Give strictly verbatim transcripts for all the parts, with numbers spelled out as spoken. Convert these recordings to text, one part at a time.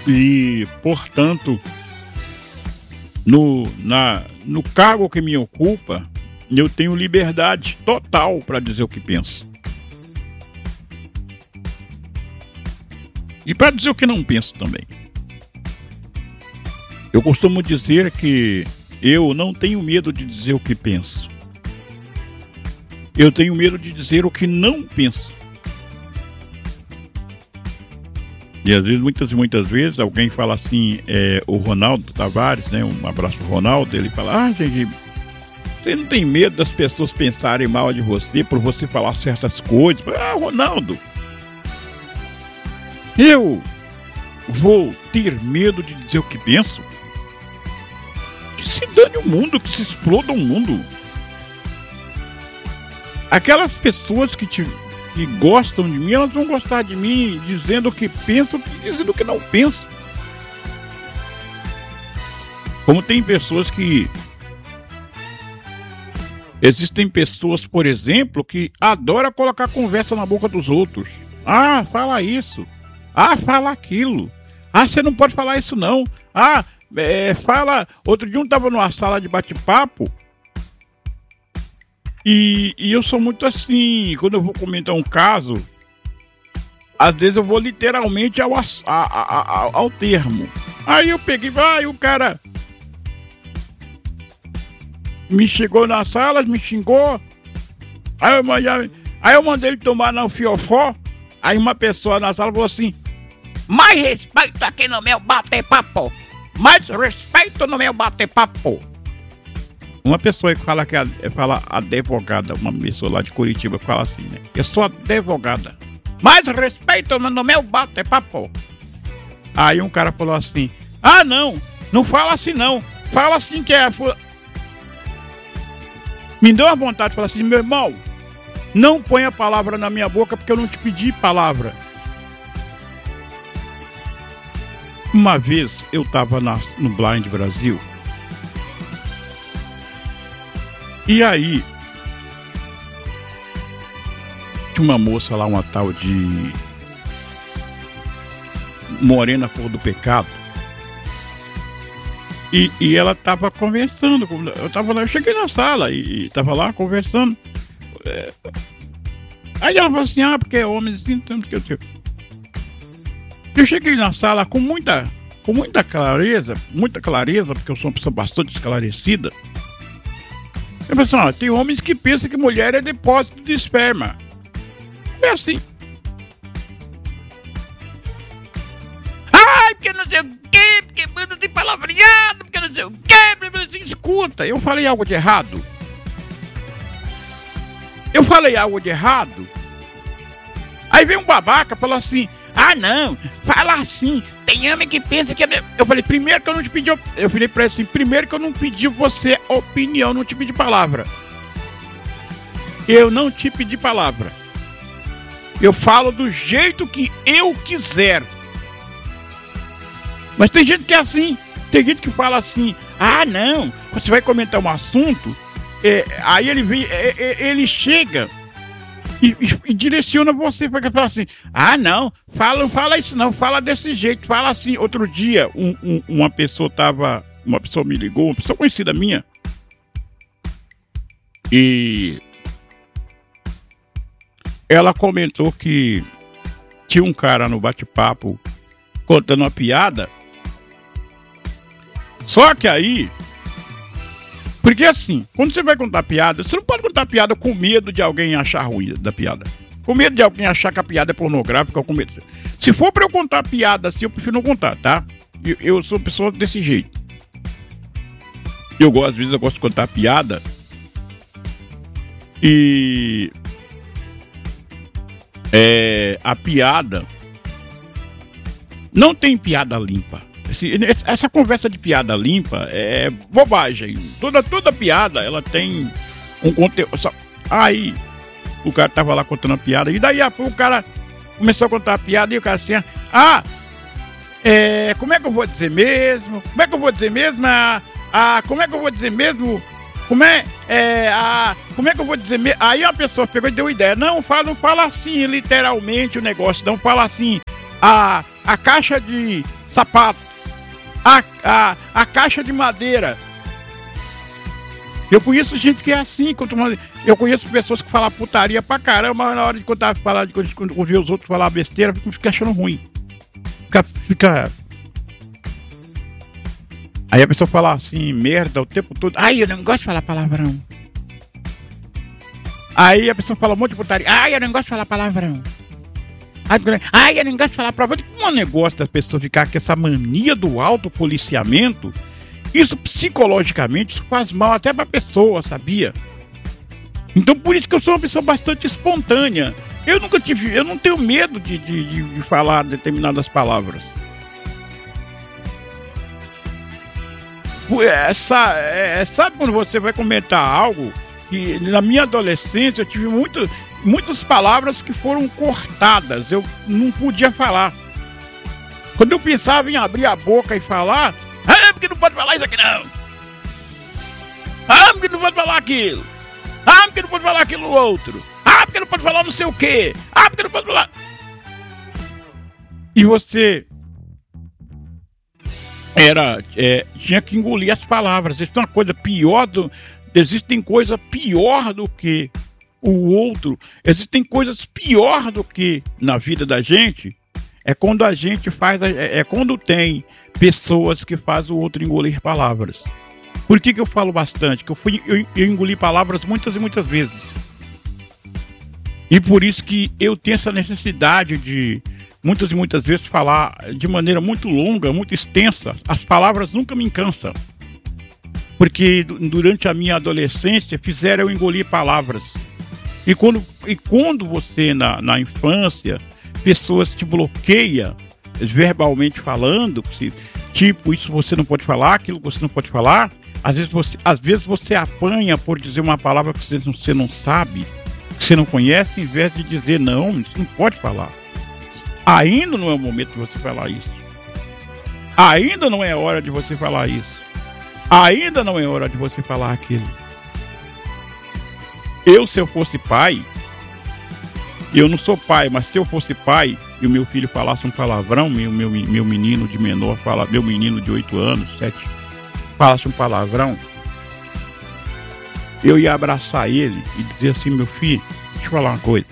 E, portanto, no, na, no cargo que me ocupa, eu tenho liberdade total para dizer o que penso. E para dizer o que não penso também. Eu costumo dizer que eu não tenho medo de dizer o que penso. Eu tenho medo de dizer o que não penso. E às vezes, muitas e muitas vezes, alguém fala assim, é, o Ronaldo Tavares, né? Um abraço pro Ronaldo, ele fala, ah, gente, você não tem medo das pessoas pensarem mal de você por você falar certas coisas? Ah, Ronaldo, eu vou ter medo de dizer o que penso? Que se dane o mundo, que se exploda o mundo. Aquelas pessoas que, te, que gostam de mim, elas vão gostar de mim dizendo o que pensam e dizendo o que não pensam. Como tem pessoas que... Existem pessoas, por exemplo, que adoram colocar conversa na boca dos outros. Ah, fala isso. Ah, fala aquilo. Ah, você não pode falar isso não. Ah, é, fala... Outro dia eu estava numa sala de bate-papo e, e eu sou muito assim, quando eu vou comentar um caso, às vezes eu vou literalmente ao, a, a, a, ao termo. Aí eu peguei, vai, o cara me chegou na sala, me xingou. Aí eu, mandei, aí eu mandei ele tomar no fiofó. Aí uma pessoa na sala falou assim: mais respeito aqui no meu bate-papo. Mais respeito no meu bate-papo. Uma pessoa que fala que é, fala advogada, uma pessoa lá de Curitiba que fala assim, né? Eu sou advogada. Mais respeito no meu bate-papo. Aí um cara falou assim: ah, não, não fala assim não. Fala assim que é... Me deu uma vontade de falar assim: meu irmão, não põe a palavra na minha boca porque eu não te pedi palavra. Uma vez eu estava no Blind Brasil. E aí tinha uma moça lá, uma tal de Morena Cor do Pecado. E, e ela estava conversando. Eu tava lá, eu cheguei na sala e estava lá conversando. É, aí ela falou assim: ah, porque é homem assim, tanto que eu sei. Eu cheguei na sala com muita, com muita clareza, muita clareza, porque eu sou uma pessoa bastante esclarecida. Eu falei assim: ah, tem homens que pensam que mulher é depósito de esperma. É assim. Ai, porque não sei o quê, porque manda de palavreado, porque não sei o quê, porque escuta, eu falei algo de errado. Eu falei algo de errado. Aí vem um babaca e falou assim: ah, não, fala assim. Tem homem que pensa que... Eu falei, primeiro que eu não te pedi... Eu falei pra ele assim, primeiro que eu não pedi você opinião, não te pedi palavra. Eu não te pedi palavra. Eu falo do jeito que eu quiser. Mas tem gente que é assim. Tem gente que fala assim: ah, não, você vai comentar um assunto... É, aí ele vem, é, é, ele chega e, e, e direciona você para falar assim: ah, não, fala, fala isso não, fala desse jeito, fala assim. Outro dia, um, um, uma pessoa tava, uma pessoa me ligou, uma pessoa conhecida minha, e ela comentou que tinha um cara no bate-papo contando uma piada. Só que aí, porque assim, quando você vai contar piada, você não pode contar piada com medo de alguém achar ruim da piada. Com medo de alguém achar que a piada é pornográfica ou com medo. Se for pra eu contar piada assim, eu prefiro não contar, tá? Eu, eu sou pessoa desse jeito. Eu gosto, às vezes eu gosto de contar piada. E... É... A piada... Não tem piada limpa. Essa conversa de piada limpa é bobagem. Toda, toda piada, ela tem um conteúdo. Aí, o cara tava lá contando a piada, e daí a pouco o cara começou a contar a piada, e o cara assim: ah, é, como é que eu vou dizer mesmo? Como é que eu vou dizer mesmo? Ah, ah, como é que eu vou dizer mesmo? Como é, é, ah, como é que eu vou dizer mesmo? Aí a pessoa pegou e deu ideia: não, fala, não fala assim, literalmente o negócio, não fala assim. A, a caixa de sapato, a, a, a caixa de madeira. Eu conheço gente que é assim. Eu conheço pessoas que falam putaria pra caramba, mas na hora de contar, falar, de ouvir os outros falar besteira, fica achando ruim. Fica, fica... Aí a pessoa fala assim, merda o tempo todo. Ai, eu não gosto de falar palavrão. Aí a pessoa fala um monte de putaria. Ai, eu não gosto de falar palavrão. Ai, eu não gosto de falar palavrão. Um negócio das pessoas ficar com essa mania do autopoliciamento. Isso psicologicamente isso faz mal até pra pessoa, sabia? Então por isso que eu sou uma pessoa bastante espontânea. Eu nunca tive, eu não tenho medo de, de, de falar determinadas palavras. Essa, é, sabe quando você vai comentar algo que na minha adolescência eu tive muito, muitas palavras que foram cortadas, eu não podia falar. Quando eu pensava em abrir a boca e falar, ah, porque não pode falar isso aqui não. Ah, porque não pode falar aquilo. Ah, porque não pode falar aquilo outro. Ah, porque não pode falar não sei o quê. Ah, porque não pode falar... E você... Era, é, tinha que engolir as palavras. Isso é uma coisa pior do, existem coisas pior do que o outro. Existem coisas pior do que na vida da gente. É quando a gente faz, é, é quando tem pessoas que fazem o outro engolir palavras. Por que que eu falo bastante? Que eu fui, eu, eu engoli palavras muitas e muitas vezes. E por isso que eu tenho essa necessidade de muitas e muitas vezes falar de maneira muito longa, muito extensa. As palavras nunca me cansam. Porque durante a minha adolescência fizeram eu engolir palavras. E quando, e quando você, na, na infância, pessoas te bloqueiam, verbalmente falando, se, tipo, isso você não pode falar, aquilo você não pode falar, às vezes você, às vezes você apanha por dizer uma palavra que você não, você não sabe, que você não conhece, em vez de dizer não, isso não pode falar. Ainda não é o momento de você falar isso. Ainda não é hora de você falar isso. Ainda não é hora de você falar aquilo. Eu, se eu fosse pai, eu não sou pai, mas se eu fosse pai e o meu filho falasse um palavrão, meu, meu, meu menino de menor, fala, meu menino de oito anos, sete, falasse um palavrão, eu ia abraçar ele e dizer assim, meu filho, deixa eu falar uma coisa.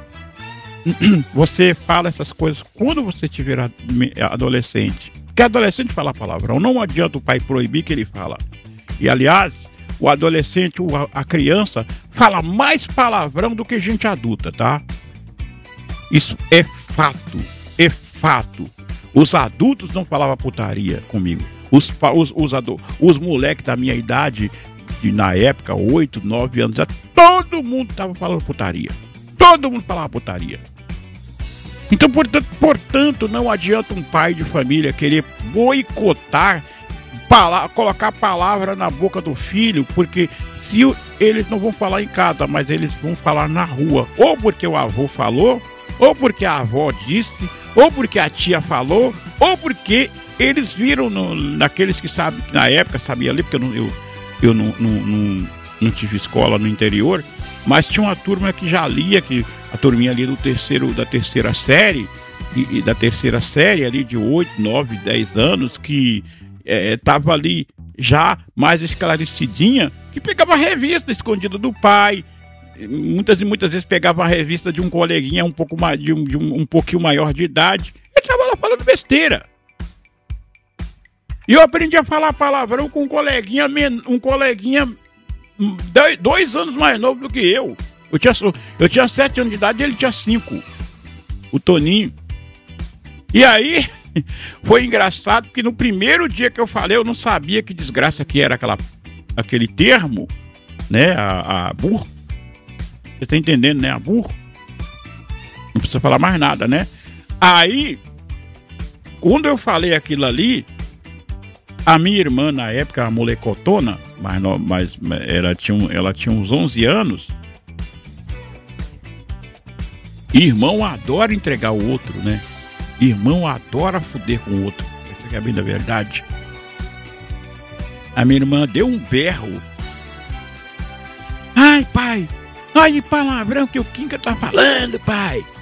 Você fala essas coisas quando você tiver adolescente. Porque adolescente fala palavrão. Não adianta o pai proibir que ele fala. E aliás, o adolescente, a criança, fala mais palavrão do que gente adulta, tá? Isso é fato. É fato. Os adultos não falavam putaria comigo. Os, os, os, os moleques da minha idade, de, na época, oito, nove anos, todo mundo tava falando putaria. Todo mundo falava putaria. Então, portanto, portanto, não adianta um pai de família querer boicotar, pala- colocar palavra na boca do filho, porque se o, eles não vão falar em casa, mas eles vão falar na rua, ou porque o avô falou, ou porque a avó disse, ou porque a tia falou, ou porque eles viram no, naqueles que sabem, que na época sabia ali, porque eu, não, eu, eu não, não, não, não tive escola no interior, mas tinha uma turma que já lia, que a turminha ali do terceiro, da terceira série, e, e da terceira série ali de oito, nove, dez anos, que estava é, ali já mais esclarecidinha, que pegava a revista escondida do pai, muitas e muitas vezes pegava a revista de um coleguinha um pouco mais, de um, de um, um pouquinho maior de idade, ele estava lá falando besteira. E eu aprendi a falar palavrão com um coleguinha, um coleguinha dois anos mais novo do que eu. Eu tinha, eu tinha sete anos de idade e ele tinha cinco. O Toninho. E aí, foi engraçado porque no primeiro dia que eu falei, eu não sabia que desgraça que era aquela, aquele termo, né? A, a burro. Você tá entendendo, né? A burro. Não precisa falar mais nada, né? Aí, quando eu falei aquilo ali, a minha irmã, na época, a molecotona, mas, mas ela, tinha, ela tinha uns onze anos. Irmão adora entregar o outro, né? Irmão adora foder com o outro. Essa é a bem da verdade. A minha irmã deu um berro. Ai, pai! Olha o palavrão que o Quinca tá falando, pai!